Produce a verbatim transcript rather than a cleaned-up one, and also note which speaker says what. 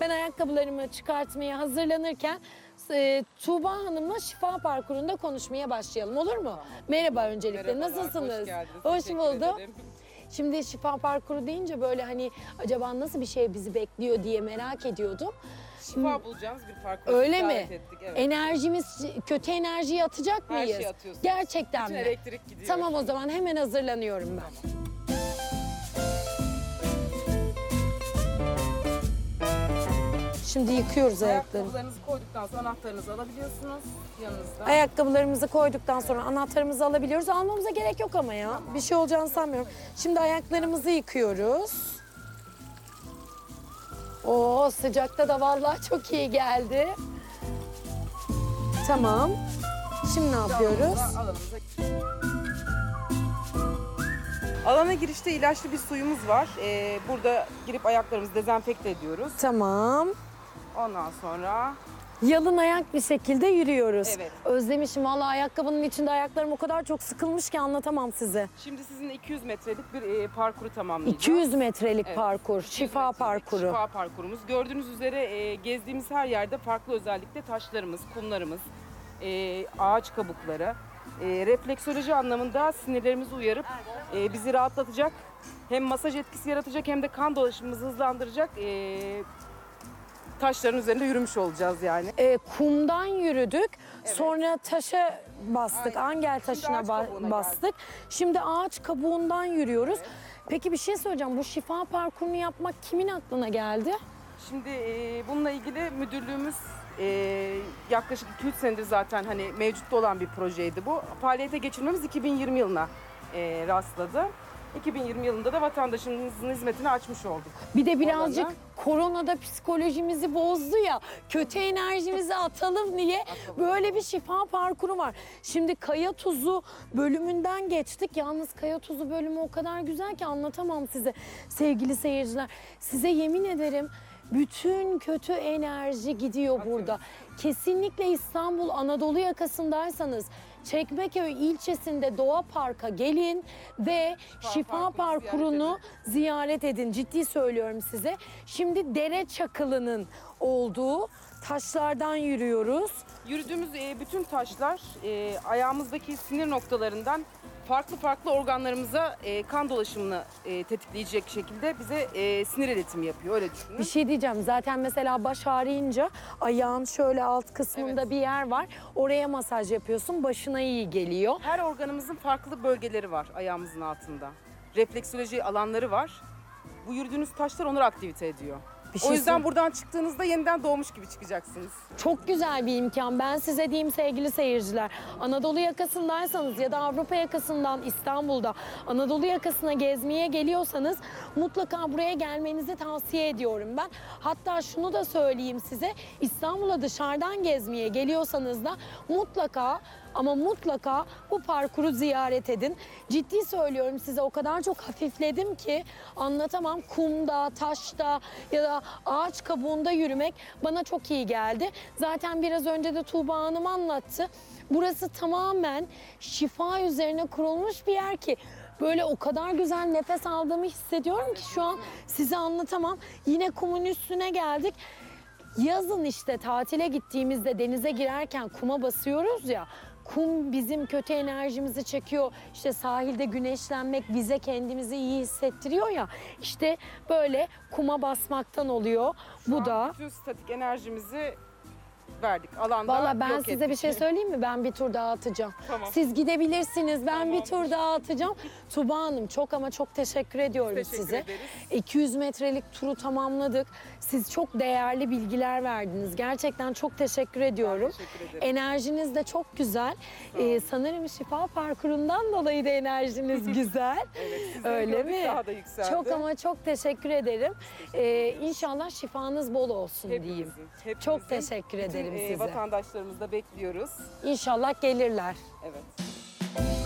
Speaker 1: Ben ayakkabılarımı çıkartmaya hazırlanırken e, Tuğba Hanım'la şifa parkurunda konuşmaya başlayalım, olur mu? Tamam. Merhaba öncelikle.
Speaker 2: Merhabalar,
Speaker 1: Nasılsınız?
Speaker 2: Hoş geldiniz.
Speaker 1: Hoş
Speaker 2: Teşekkür
Speaker 1: buldum.
Speaker 2: ederim.
Speaker 1: Şimdi şifa parkuru deyince böyle hani acaba nasıl bir şey bizi bekliyor diye merak ediyordum.
Speaker 2: Şifa bulacağımız bir parkur.
Speaker 1: Öyle mi?
Speaker 2: Ettik, evet.
Speaker 1: Enerjimiz, kötü enerjiyi atacak
Speaker 2: Her
Speaker 1: mıyız?
Speaker 2: şeyi atıyorsunuz.
Speaker 1: Gerçekten
Speaker 2: Bütün
Speaker 1: mi?
Speaker 2: elektrik gidiyor.
Speaker 1: Tamam, o zaman hemen hazırlanıyorum ben.
Speaker 2: Tamam.
Speaker 1: Şimdi yıkıyoruz ayakları.
Speaker 2: Ayakkabılarınızı koyduktan sonra anahtarınızı alabiliyorsunuz yanınızda.
Speaker 1: Ayakkabılarımızı koyduktan sonra anahtarımızı alabiliyoruz. Almamıza gerek yok ama ya.
Speaker 2: Tamam.
Speaker 1: Bir şey olacağını sanmıyorum. Şimdi ayaklarımızı yıkıyoruz. Oo, sıcakta da vallahi çok iyi geldi. Tamam. Şimdi ne yapıyoruz?
Speaker 2: Alanımıza, alanımıza. Alana girişte ilaçlı bir suyumuz var. Ee, burada girip ayaklarımızı dezenfekte ediyoruz.
Speaker 1: Tamam.
Speaker 2: Ondan sonra
Speaker 1: Yalın ayak bir şekilde yürüyoruz.
Speaker 2: Evet.
Speaker 1: Özlemişim vallahi, ayakkabının içinde ayaklarım o kadar çok sıkılmış ki anlatamam size.
Speaker 2: şimdi sizin iki yüz metrelik bir e, parkuru tamamlayacağız.
Speaker 1: iki yüz metrelik
Speaker 2: Evet,
Speaker 1: parkur,
Speaker 2: iki yüz
Speaker 1: şifa
Speaker 2: metrelik
Speaker 1: parkuru.
Speaker 2: Şifa parkurumuz. Gördüğünüz üzere e, gezdiğimiz her yerde farklı özellikle taşlarımız, kumlarımız, e, ağaç kabukları. E, refleksoloji anlamında sinirlerimizi uyarıp e, bizi rahatlatacak. Hem masaj etkisi yaratacak hem de kan dolaşımımızı hızlandıracak e, taşların üzerinde yürümüş olacağız yani.
Speaker 1: Ee, kumdan yürüdük, sonra taşa bastık,
Speaker 2: Aynen.
Speaker 1: angel
Speaker 2: Şimdi
Speaker 1: taşına
Speaker 2: ağaç
Speaker 1: ba-
Speaker 2: kabuğuna
Speaker 1: bastık. Şimdi ağaç kabuğundan yürüyoruz. Peki bir şey söyleyeceğim, bu şifa parkurunu yapmak kimin aklına geldi?
Speaker 2: Şimdi e, bununla ilgili müdürlüğümüz e, yaklaşık iki üç senedir zaten hani mevcutta olan bir projeydi bu. Faaliyete geçirmemiz iki bin yirmi yılına e, rastladı. iki bin yirmi yılında da vatandaşımızın hizmetine açmış olduk.
Speaker 1: Bir de birazcık
Speaker 2: Alanı.
Speaker 1: koronada psikolojimizi bozdu ya, kötü enerjimizi atalım diye böyle bir şifa parkuru var. Şimdi kaya tuzu bölümünden geçtik. Yalnız kaya tuzu bölümü o kadar güzel ki anlatamam size sevgili seyirciler. Size yemin ederim bütün kötü enerji gidiyor burada. Kesinlikle İstanbul Anadolu yakasındaysanız Çekmeköy ilçesinde Doğa Park'a gelin ve
Speaker 2: Şifa
Speaker 1: şifa
Speaker 2: Parkı'nı
Speaker 1: parkurunu ziyaret edin. Ciddi söylüyorum size. Şimdi dere çakılının olduğu taşlardan yürüyoruz.
Speaker 2: Yürüdüğümüz e, bütün taşlar e, ayağımızdaki sinir noktalarından farklı farklı organlarımıza e, kan dolaşımını e, tetikleyecek şekilde bize e, sinir iletimi yapıyor. Öyle düşünün.
Speaker 1: Bir şey diyeceğim. Zaten mesela baş ağrıyınca ayağın şöyle alt kısmında
Speaker 2: Evet.
Speaker 1: bir yer var. Oraya masaj yapıyorsun. Başına iyi geliyor.
Speaker 2: Her organımızın farklı bölgeleri var ayağımızın altında. Refleksoloji alanları var. Bu yürüdüğünüz taşlar onları aktivite ediyor.
Speaker 1: Bir şey
Speaker 2: O yüzden
Speaker 1: söyle-
Speaker 2: buradan çıktığınızda yeniden doğmuş gibi çıkacaksınız.
Speaker 1: Çok güzel bir imkan. Ben size diyeyim sevgili seyirciler. Anadolu yakasındaysanız ya da Avrupa yakasından İstanbul'da Anadolu yakasına gezmeye geliyorsanız mutlaka buraya gelmenizi tavsiye ediyorum ben. Hatta şunu da söyleyeyim size. İstanbul'a dışarıdan gezmeye geliyorsanız da mutlaka ama mutlaka bu parkuru ziyaret edin. Ciddi söylüyorum size, o kadar çok hafifledim ki anlatamam. Kumda, taşta ya da ağaç kabuğunda yürümek bana çok iyi geldi. Zaten biraz önce de Tuğba Hanım anlattı. Burası tamamen şifa üzerine kurulmuş bir yer ki böyle o kadar güzel nefes aldığımı hissediyorum ki şu an size anlatamam. Yine kumun üstüne geldik. Yazın işte tatile gittiğimizde denize girerken kuma basıyoruz ya. Kum bizim kötü enerjimizi çekiyor. İşte sahilde güneşlenmek bize kendimizi iyi hissettiriyor ya. İşte böyle kuma basmaktan oluyor.
Speaker 2: Şu
Speaker 1: Bu
Speaker 2: an
Speaker 1: da.
Speaker 2: bütün statik enerjimizi verdik. Alanda
Speaker 1: Valla ben
Speaker 2: yok
Speaker 1: size bir
Speaker 2: ettik.
Speaker 1: şey söyleyeyim mi? Ben bir tur daha atacağım.
Speaker 2: Tamam.
Speaker 1: Siz gidebilirsiniz. Ben
Speaker 2: Tamam.
Speaker 1: bir tur daha atacağım. Tuba Hanım çok ama çok teşekkür ediyorum
Speaker 2: Teşekkür
Speaker 1: size.
Speaker 2: ederiz.
Speaker 1: iki yüz metrelik turu tamamladık. Siz çok değerli bilgiler verdiniz. Gerçekten çok teşekkür ediyorum.
Speaker 2: teşekkür ederim.
Speaker 1: Enerjiniz de çok güzel. Ee, sanırım şifa parkurundan dolayı da enerjiniz güzel.
Speaker 2: Evet, sizleri
Speaker 1: Öyle
Speaker 2: gördük,
Speaker 1: mi?
Speaker 2: daha da yükseldi.
Speaker 1: Çok ama çok teşekkür ederim. Ee, İnşallah şifanız bol olsun diyeyim.
Speaker 2: Hepimizin, hepimizin.
Speaker 1: Çok teşekkür
Speaker 2: Bütün,
Speaker 1: ederim
Speaker 2: e,
Speaker 1: size.
Speaker 2: vatandaşlarımızı da bekliyoruz.
Speaker 1: İnşallah gelirler.
Speaker 2: Evet.